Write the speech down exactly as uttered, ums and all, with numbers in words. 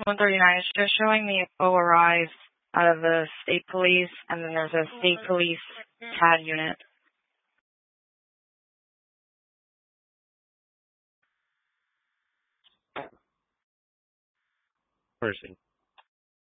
one thirty-nine, it's just showing the O arrive out of the state police, and then there's a state police T A D unit. Person.